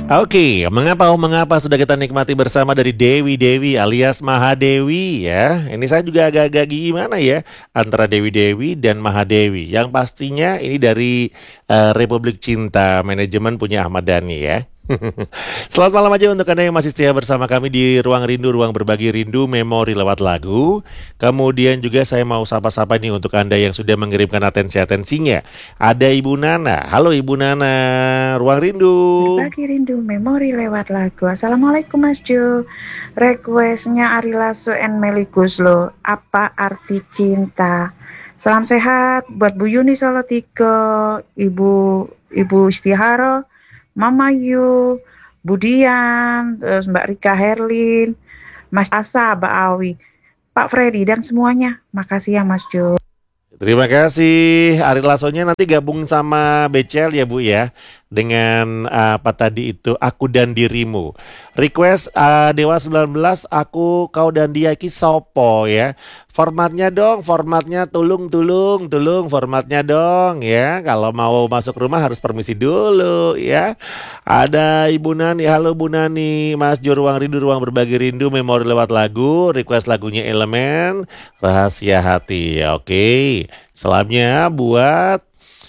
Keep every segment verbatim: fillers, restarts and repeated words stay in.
Oke, mengapa oh mengapa sudah kita nikmati bersama dari Dewi Dewi alias Mahadewi ya. Ini saya juga agak-agak gimana ya antara Dewi Dewi dan Mahadewi. Yang pastinya ini dari eh, Republik Cinta Manajemen punya Ahmad Dhani ya. Selamat malam aja untuk Anda yang masih setia bersama kami di Ruang Rindu, Ruang Berbagi Rindu, Memori lewat lagu. Kemudian juga saya mau sapa-sapa nih untuk Anda yang sudah mengirimkan atensi-atensinya. Ada Ibu Nana. Halo Ibu Nana, Ruang Rindu. Berbagi rindu memori lewat lagu. Assalamualaikum Mas Jo. Requestnya Ari Lasso and Melly Guslo. Apa arti cinta? Salam sehat buat Bu Yuni Solo tiga, Ibu Ibu Istiharo, Mama Yu, Bu Dian, terus Mbak Rika Herlin, Mas Asa, Mbak Awi, Pak Freddy dan semuanya. Makasih ya Mas Jo. Terima kasih. Ari Lassonya nanti gabung sama B C L ya Bu ya. Dengan uh, apa tadi itu Aku dan Dirimu. Request uh, Dewa sembilan belas Aku Kau dan Dia Ki Sopo ya. Formatnya dong, formatnya tulung tulung tulung formatnya dong ya. Kalau mau masuk rumah harus permisi dulu ya. Ada Ibu Nani, halo Bu Nani, Mas Jo Ruang Rindu, Ruang Berbagi Rindu, Memori lewat lagu, request lagunya Elemen, Rahasia Hati. Oke, salamnya buat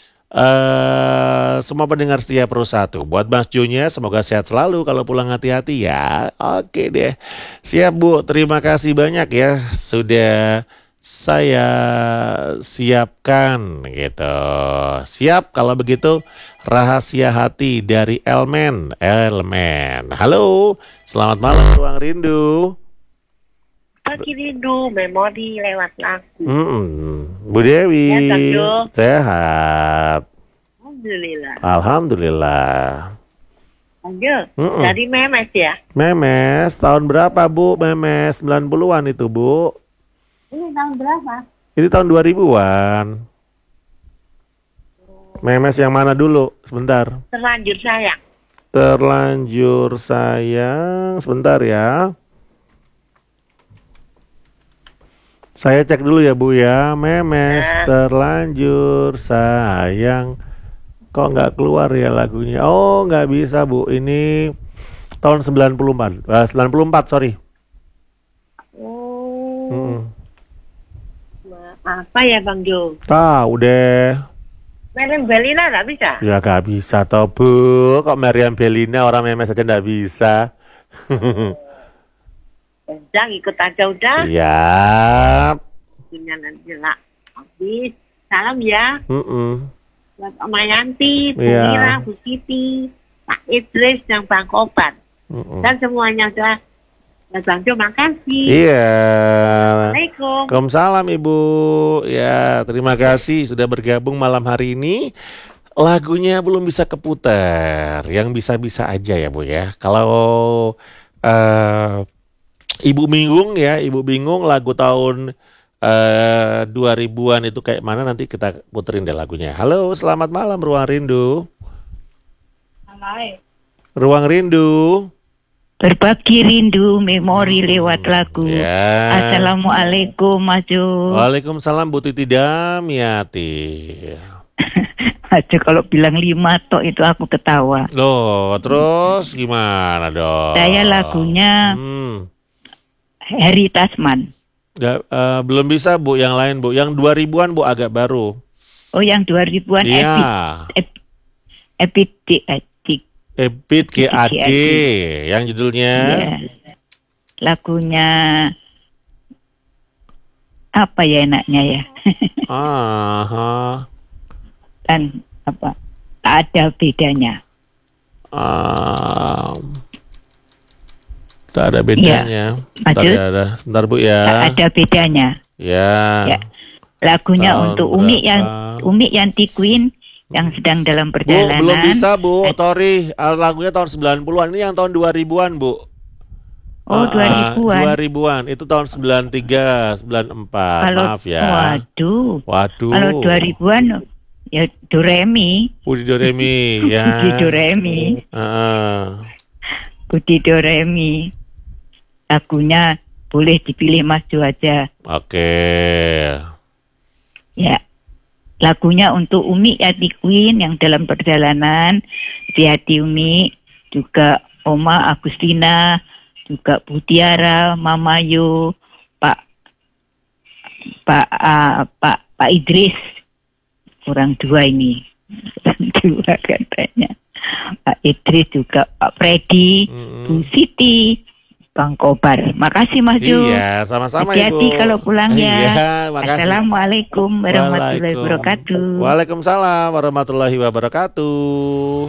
uh, semua pendengar setia Pro satu. Buat Mas Jo-nya semoga sehat selalu, kalau pulang hati-hati ya. Oke deh, siap Bu, terima kasih banyak ya sudah saya siapkan gitu. Siap kalau begitu. Rahasia Hati dari Elmen. Elmen. Halo, selamat malam Ruang Rindu. Pagi rindu, memori lewat lagu. Mm-mm. Bu Dewi, Ya, Kang Jo. sehat. Alhamdulillah. Alhamdulillah. Lanjut, Mm-mm. dari Memes ya? Memes, tahun berapa Bu? Memes, sembilan puluhan itu Bu. Ini tahun berapa? Ini tahun dua ribuan. Memes yang mana dulu? Sebentar. Terlanjur sayang. Terlanjur sayang. Sebentar ya. Saya cek dulu ya Bu ya. Memes Ya. terlanjur sayang. Kok nggak keluar ya lagunya? Oh nggak bisa Bu. Ini tahun sembilan puluh empat. Eh, sembilan puluh empat sorry. Oh, Mm-mm. apa ya Bang Jo? Tahu deh. Meriam Belina nggak bisa? Ya nggak bisa toh Bu. Kok Meriam Bellina orang Memes aja nggak bisa. Udah ikut aja udah. Siap. Punya nanti lah. Habis. Salam ya. Mm-mm. Buat Om Yanti, Bu Iya. Mira, Bu Siti, Pak Idris, yang Bang Kobar. Mm-mm. Dan semuanya sudah. Dan Bang Jo makasih. Iya. Assalamualaikum. Waalaikumsalam Ibu. Ya, terima kasih sudah bergabung malam hari ini. Lagunya belum bisa keputar, yang bisa-bisa aja ya Bu ya. Kalau eh, Ibu bingung ya, Ibu bingung lagu tahun eh, dua ribuan itu kayak mana, nanti kita puterin deh lagunya. Halo, selamat malam Ruang Rindu. Ruang Rindu. Berbagi rindu memori lewat lagu. Ya. Assalamualaikum Mas Jo. Waalaikumsalam Bu Titi Damiati. Mas Jo kalau bilang lima tok itu aku ketawa. Loh, terus gimana dong? Saya lagunya Hmm. Harry Tasman. Nggak, eh, belum bisa Bu, yang lain Bu. Yang dua ribuan Bu, agak baru. Oh yang dua ribuan Iya. Epic Epic Epic Ebit G A G, G A G. yang judulnya Iya. Lagunya apa ya enaknya ya? Aha. Dan apa? Tak ada bedanya. Ah, tak ada bedanya. Bentar Lanjut. ya, ada. Sebentar Bu Tak ya. ada bedanya. Ya. Ya. Lagunya Tahun untuk Umi berapa? yang Umi Yanti Queen yang sedang dalam Bu, perjalanan. belum bisa Bu. Sorry, ah, lagunya tahun sembilan puluhan. Ini yang tahun dua ribuan Bu. Oh, dua ribuan. dua ribuan. Itu tahun sembilan tiga, sembilan empat. Kalau Maaf ya. waduh. Waduh. Kalau dua ribuan ya Doremi. Budi Doremi ya. Budi Doremi. Heeh. Budi Doremi. Lagunya boleh dipilih Mas Jo aja. Oke. Ya. Lagunya untuk Umi Yati Queen yang dalam perjalanan, hati-hati Umi, juga Oma Agustina, juga Bu Tiara, Mama Yu, Pak Pak ah, Pak Pak Idris, kurang dua ini, kurang dua katanya. Pak Idris juga Pak Freddy, Mm-mm. Bu Siti, Bang Kobar. Makasih Mas Jo. Iya, sama-sama Hati-hati Ibu. kalau pulang ya. Iya, makasih. Assalamualaikum warahmatullahi Waalaikum- wabarakatuh. Waalaikumsalam warahmatullahi wabarakatuh.